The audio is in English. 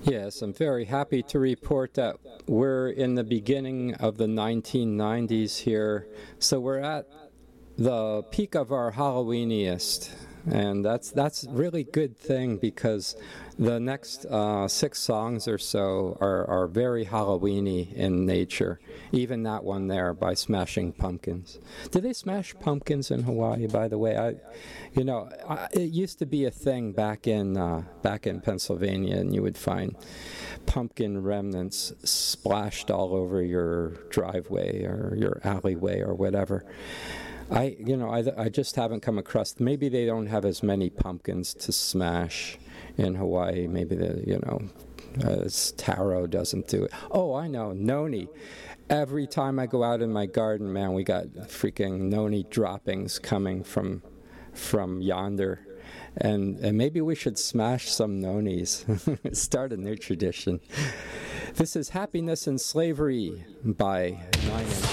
Yes, I'm very happy to report that we're in the beginning of the 1990s here. So we're at the peak of our Halloweeniest. And that's really good thing because the next 6 songs or so are very Halloweeny in nature. Even that one there by Smashing Pumpkins. Do they smash pumpkins in Hawaii, by the way? It used to be a thing back in Pennsylvania, and you would find pumpkin remnants splashed all over your driveway or your alleyway or whatever. I just haven't come across. Maybe they don't have as many pumpkins to smash in Hawaii. Maybe taro doesn't do it. Oh, I know, noni. Every time I go out in my garden, man, we got freaking noni droppings coming from yonder. And maybe we should smash some nonis. Start a new tradition. This is Happiness and Slavery by 9 Inch